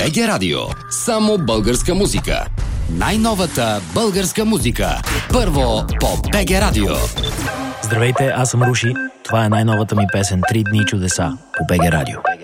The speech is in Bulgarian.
БГ Радио. Само българска музика. Най-новата българска музика. Първо по БГ Радио. Здравейте, аз съм Руши. Това е най-новата ми песен "Три дни чудеса" по БГ Радио.